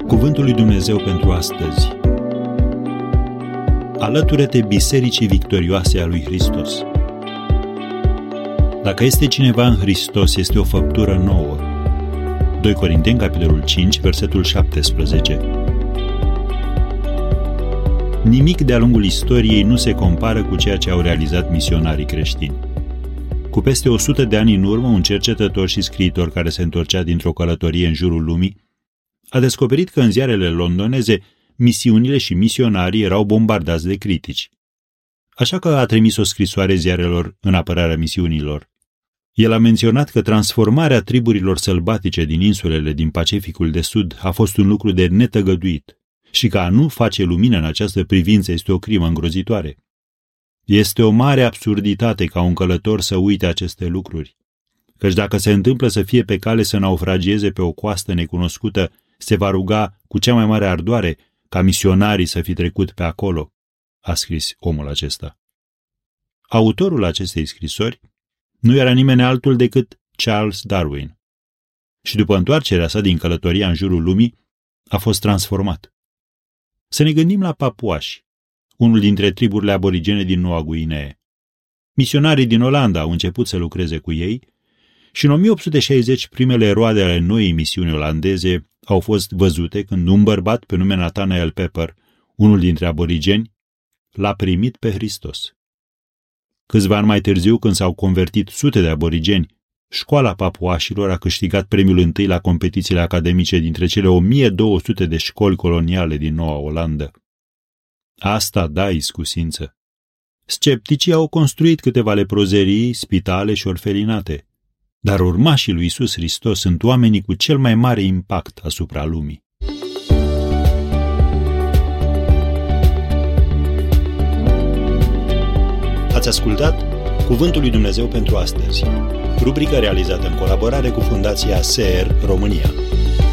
Cuvântul lui Dumnezeu pentru astăzi. Alătură-te Bisericii victorioase a lui Hristos. Dacă este cineva în Hristos, este o făptură nouă. 2 Corinteni, capitolul 5, versetul 17. Nimic de-a lungul istoriei nu se compară cu ceea ce au realizat misionarii creștini. Cu peste 100 de ani în urmă, un cercetător și scriitor care se întorcea dintr-o călătorie în jurul lumii a descoperit că în ziarele londoneze misiunile și misionarii erau bombardați de critici. Așa că a trimis o scrisoare ziarelor în apărarea misiunilor. El a menționat că transformarea triburilor sălbatice din insulele din Pacificul de Sud a fost un lucru de netăgăduit și că a nu face lumină în această privință este o crimă îngrozitoare. Este o mare absurditate ca un călător să uite aceste lucruri, căci dacă se întâmplă să fie pe cale să naufragieze pe o coastă necunoscută, se va ruga cu cea mai mare ardoare ca misionarii să fi trecut pe acolo, a scris omul acesta. Autorul acestei scrisori nu era nimeni altul decât Charles Darwin. Și după întoarcerea sa din călătoria în jurul lumii, a fost transformat. Să ne gândim la papuași, unul dintre triburile aborigene din Noua Guinee. Misionarii din Olanda au început să lucreze cu ei și în 1860 primele roade ale noii misiuni olandeze au fost văzute când un bărbat pe nume Nathaniel Pepper, unul dintre aborigeni, l-a primit pe Hristos. Câțiva ani mai târziu, când s-au convertit sute de aborigeni, școala papuașilor a câștigat premiul întâi la competițiile academice dintre cele 1200 de școli coloniale din Noua Olandă. Asta da iscusință. Scepticii au construit câteva leprozerii, spitale și orfelinate, dar urmașii lui Iisus Hristos sunt oamenii cu cel mai mare impact asupra lumii. Ați ascultat Cuvântul lui Dumnezeu pentru astăzi, rubrica realizată în colaborare cu Fundația SER România.